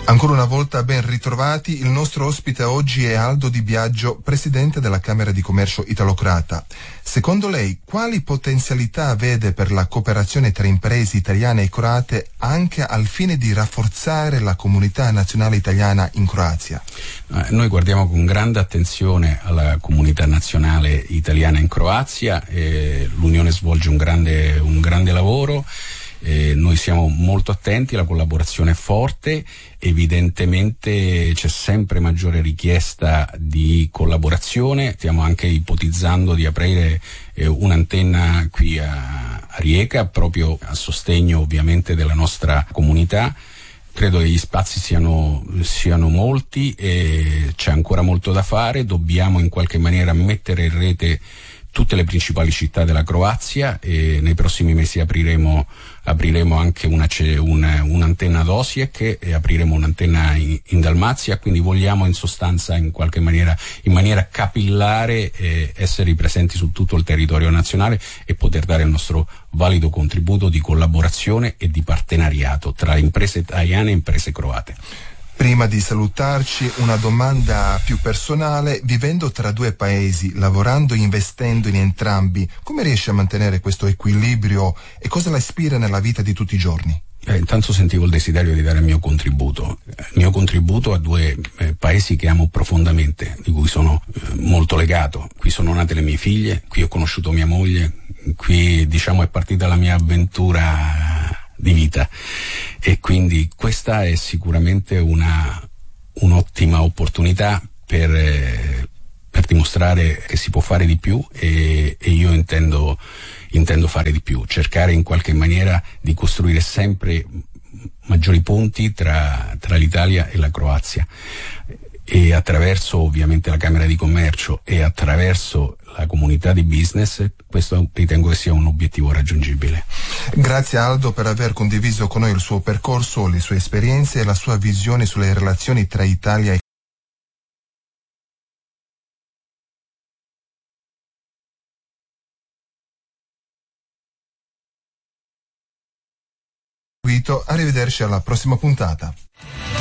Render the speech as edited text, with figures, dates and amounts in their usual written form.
Ancora una volta ben ritrovati, il nostro ospite oggi è Aldo Di Biagio, presidente della Camera di Commercio Italo-Croata. Secondo lei, quali potenzialità vede per la cooperazione tra imprese italiane e croate anche al fine di rafforzare la comunità nazionale italiana in Croazia? Noi guardiamo con grande attenzione alla comunità nazionale italiana in Croazia, l'Unione svolge un grande lavoro. Noi siamo molto attenti, la collaborazione è forte, evidentemente c'è sempre maggiore richiesta di collaborazione. Stiamo anche ipotizzando di aprire un'antenna qui a Rijeka, proprio a sostegno ovviamente della nostra comunità. Credo che gli spazi siano molti e c'è ancora molto da fare. Dobbiamo in qualche maniera mettere in rete tutte le principali città della Croazia e nei prossimi mesi apriremo anche un'antenna ad Osijek e apriremo un'antenna in Dalmazia, quindi vogliamo in sostanza in qualche maniera, in maniera capillare, essere presenti su tutto il territorio nazionale e poter dare il nostro valido contributo di collaborazione e di partenariato tra imprese italiane e imprese croate. Prima di salutarci, una domanda più personale. Vivendo tra due paesi, lavorando e investendo in entrambi, come riesce a mantenere questo equilibrio e cosa la ispira nella vita di tutti i giorni? Intanto sentivo il desiderio di dare il mio contributo a due paesi che amo profondamente, di cui sono molto legato. Qui sono nate le mie figlie, qui ho conosciuto mia moglie, qui è partita la mia avventura di vita e quindi questa è sicuramente un'ottima opportunità per dimostrare che si può fare di più e io intendo fare di più, cercare in qualche maniera di costruire sempre maggiori ponti tra l'Italia e la Croazia e attraverso ovviamente la Camera di Commercio e attraverso la comunità di business. Questo ritengo che sia un obiettivo raggiungibile. Grazie Aldo per aver condiviso con noi il suo percorso, le sue esperienze e la sua visione sulle relazioni tra Italia e Arrivederci alla prossima puntata.